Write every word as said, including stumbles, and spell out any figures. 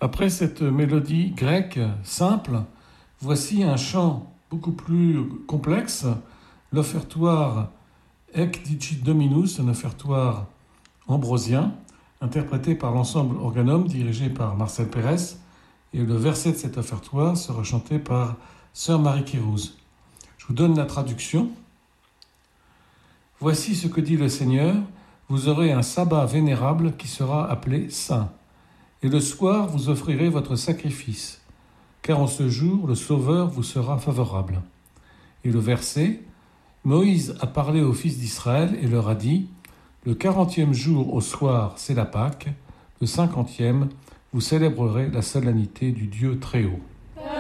Après cette mélodie grecque simple, voici un chant beaucoup plus complexe, l'offertoire Ec dicit Dominus, un offertoire ambrosien, interprété par l'ensemble Organum dirigé par Marcel Pérez, et le verset de cet offertoire sera chanté par Sœur Marie Kérouz. Je vous donne la traduction. Voici ce que dit le Seigneur, vous aurez un sabbat vénérable qui sera appelé saint. Et le soir, vous offrirez votre sacrifice, car en ce jour, le Sauveur vous sera favorable. Et le verset, Moïse a parlé aux fils d'Israël et leur a dit, le quarantième jour au soir, c'est la Pâque, le cinquantième, vous célébrerez la solennité du Dieu très haut.